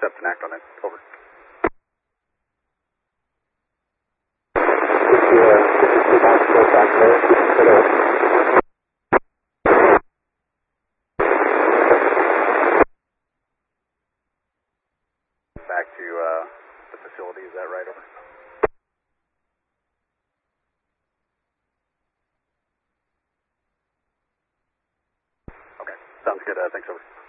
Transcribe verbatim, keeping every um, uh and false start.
steps and act on it. Over. Back to uh, the facility, is that right? Over. Okay, sounds good. Uh, thanks, over.